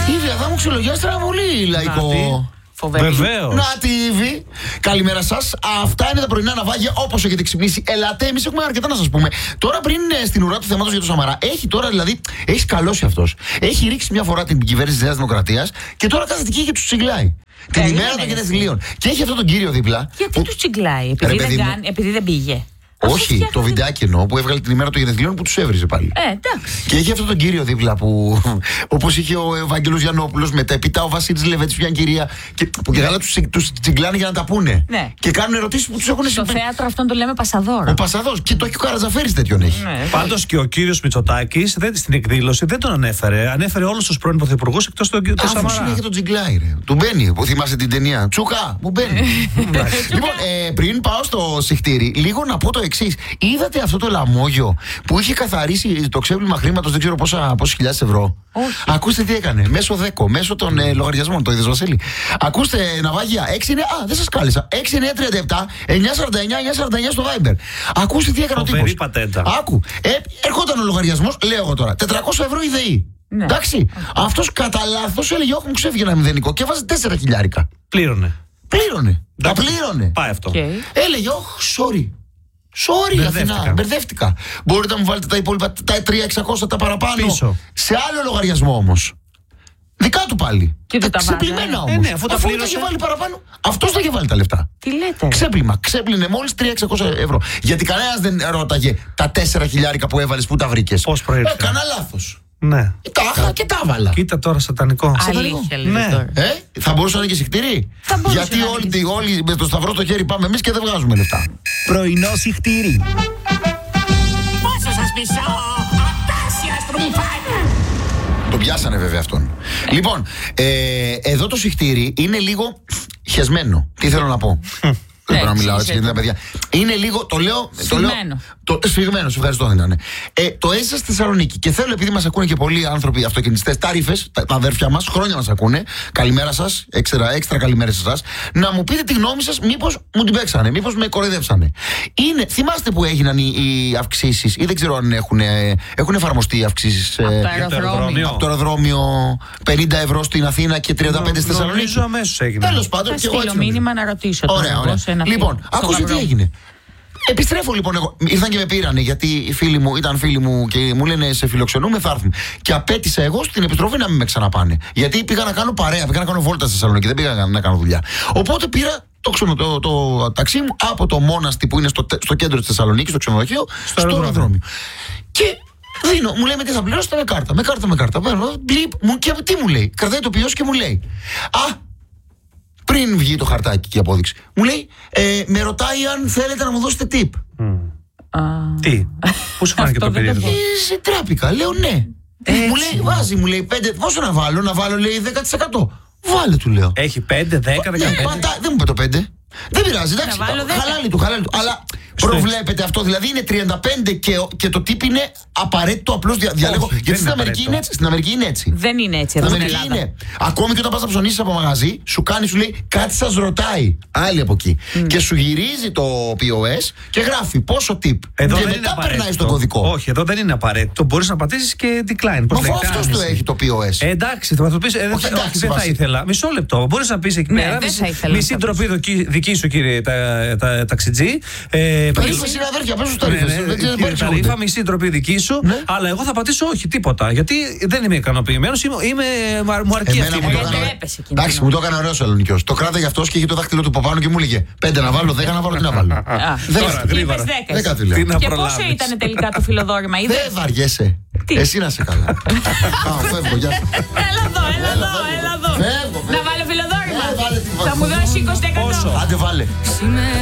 Ήβια, θα μου ξελογιάσετε ένα πολύ λαϊκό. Βεβαίως. Να τη Ήβη. Καλημέρα σας. Αυτά είναι τα πρωινά ναυάγια όπως έχετε ξυπνήσει. Ελάτε, εμείς έχουμε αρκετά να σας πούμε. Τώρα πριν στην ουρά του θέματος για το Σαμαρά, έχει τώρα δηλαδή, έχει σκαλώσει αυτός. Έχει ρίξει μια φορά την κυβέρνηση της Νέας Δημοκρατίας και τώρα κάθεται εκεί και τους τσιγκλάει. Την ημέρα των γενεθλίων. Και έχει αυτόν τον κύριο δίπλα. Γιατί τους τσιγκλάει, επειδή δεν πήγε. Όχι, το βιντεάκι εννοώ που έβγαλε την ημέρα των γενεθλίων που τους έβριζε πάλι. Εντάξει. Και έχει αυτόν τον κύριο δίπλα που, όπως είχε ο Ευάγγελος Γιαννόπουλος, μετέπειτα ο Βασίλης Λεβέντης, μια κυρία, που και καλά τους τσιγκλάνε για να τα πούνε. Ναι. Και κάνουν ερωτήσεις που τους έχουν Στο θέατρο αυτόν το λέμε Πασαδόρο. Ο Πασαδός. Και το έχει ο Καρατζαφέρης τέτοιον έχει. Ναι. Πάντως και ο κύριος Μητσοτάκης στην εκδήλωση δεν τον ανέφερε. Ανέφερε όλους τους πρώην πρωθυπουργούς εκτός του Σαμαρά. Αφού συνέχεια τον τσιγκλάει, ρε. Του μπαίνει. Που θυμάσαι την ταινία. Τσούκα, μου μπαίνει. Λοιπόν, πριν πάω στο συχτήρι, λίγο να πω το εξής. Είδατε αυτό το λαμόγιο που είχε καθαρίσει το ξέπλυμα χρήματος, δεν ξέρω πόσες χιλιάδες ευρώ. Όχι. Ακούστε τι έκανε. Μέσω ΔΕΚΟ, μέσω των λογαριασμών. Το είδες, Βασίλη? Ακούστε, ναυάγια. 6 δεν σας κάλεσα. 6-9-37 949 στο Viber. Ακούστε τι έκανε ο τύπος. Φοβερή πατέντα. Άκου. Ερχόταν ο λογαριασμός, λέω εγώ τώρα. 400 ευρώ η ΔΕΗ. Ναι. Εντάξει. Αυτός κατά λάθος έλεγε: όχι, μου ξέφυγε ένα μηδενικό και έβαζε 4 χιλιάρικα. Πλήρωνε. Τα πλήρωνε. Πάει αυτό. Έλεγε: sorry. Sorry, Αθηνά, μπερδεύτηκα. Μπορείτε να μου βάλετε τα υπόλοιπα, τα 3.600 τα παραπάνω πίσω. σε άλλο λογαριασμό όμως. Δικά του πάλι. Και του τα ξεπλημμένα όμως. Ναι, αφού τα τα είχε βάλει παραπάνω, αυτός τα είχε βάλει τα λεφτά. Τι λέτε? Ξέπλυμα. Ξέπλυνε μόλις 3.600 ευρώ. Γιατί κανένας δεν ρώταγε τα 4 χιλιάρικα που έβαλες, πού τα βρήκες. Πώς προήλθε. Έκανα λάθος. Ναι. Τα είχα και τα έβαλα. Κοίτα τώρα, σατανικό. Αλήθεια, λέει Ναι. τώρα. Θα μπορούσε να είναι και συχτήρι. Γιατί όλοι με το σταυρό το χέρι πάμε εμείς και δεν βγάζουμε λεφτά. Πρωινό συχτήρι. Πόσο σας μισώ, ατάσια στρουμφάνια. Το πιάσανε βέβαια αυτόν. Λοιπόν, εδώ το συχτήρι είναι λίγο χεσμένο. Τι θέλω να πω. Δεν μπορώ να μιλάω έτσι για τα παιδιά. Είναι λίγο, το λέω. Σφιγμένο, ευχαριστώ, δεν ήταν. Το έζησα στη Θεσσαλονίκη και θέλω, επειδή μας ακούνε και πολλοί άνθρωποι αυτοκινητιστές, τάριφες, τα αδέρφια μας, χρόνια μας ακούνε. Καλημέρα σας, έξτρα καλημέρα σε εσάς. Να μου πείτε τη γνώμη σας, μήπως μου την παίξανε, μήπως με κοροϊδεύσανε. Θυμάστε που έγιναν οι αυξήσεις, ή δεν ξέρω αν έχουν εφαρμοστεί οι αυξήσεις. Από το αεροδρόμιο 50 ευρώ στην Αθήνα και 35 στη Θεσσαλονίκη. Νομίζω αμέσως έγινε. Τέλος πάντων, και εγώ έτσι μήνυμα να ρωτήσω. Ωραία. Λοιπόν, άκουσε τι έγινε. Επιστρέφω λοιπόν εγώ. Ήρθαν και με πήρανε γιατί ήταν φίλοι μου και μου λένε σε φιλοξενούμε, θα έρθουν. Και απέτησα εγώ στην επιστροφή να μην με ξαναπάνε. Γιατί πήγα να κάνω παρέα, πήγα να κάνω βόλτα στη Θεσσαλονίκη, δεν πήγα να κάνω δουλειά. Οπότε πήρα το ταξί μου από το Μόναστη που είναι στο κέντρο της Θεσσαλονίκης, στο ξενοδοχείο, στο αεροδρόμιο. Και μου λέει: με τι θα πληρώσετε? Με κάρτα. Και τι μου λέει? Κρατάει το ποιός και μου λέει: πριν βγει το χαρτάκι και η απόδειξη, μου λέει: με ρωτάει αν θέλετε να μου δώσετε tip. Τι, πού σου φάνηκε το περίεργο? Σε τράπηκα, λέω ναι. Μου λέει: μου λέει 5, πόσο να βάλω, λέει 10%. Βάλε, του λέω. Έχει 5, 10, 15. Δεν μου είπε το 5. Δεν πειράζει, εντάξει. Χαλάλι του. Αλλά προβλέπετε αυτό, δηλαδή είναι 35 και το tip είναι απαραίτητο, απλώς διαλέγω. Γιατί στην Αμερική είναι έτσι. Δεν είναι έτσι εδώ στην Ελλάδα. Ακόμη και όταν πας να ψωνίσεις από μαγαζί, σου λέει κάτι σας ρωτάει. Άλλη από εκεί. Και σου γυρίζει το POS και γράφει πόσο tip. Εδώ και δεν μετά περνάει στον κωδικό. Όχι, εδώ δεν είναι απαραίτητο. Μπορείς να πατήσεις και decline. Αφού αυτός το έχει το POS. Εντάξει, θα το πεις. Δεν θα ήθελα. Μισό λεπτό. Μπορείς να πεις εκεί πέρα. Μισή ντροπή δική σου, κύριε ταξιτζή. Ταρίφα είναι αδέρφια, πες τους ταρίφες. Ταρίφα, μισή ντροπή δική σου, αλλά εγώ θα πατήσω όχι, τίποτα. Γιατί δεν είμαι ικανοποιημένος, μου αρκεί αυτή η μηχανή. Εντάξει, μου το έκανε ωραίος ο Ελληνικός. Το κράταγε αυτός και είχε το δάχτυλο του από πάνω και μου έλεγε 5 να βάλω, 10 να βάλω, τι να βάλω. Είπες 10. Και πόσο ήταν τελικά το φιλοδόρημα? Δεν βαριέσαι. Εσύ να σε καλά. Φεύγω, γεια σου. Έλα εδώ. Να βάλω φιλοδόρημα. Θα μου δώσει 20%. Άντε βάλε.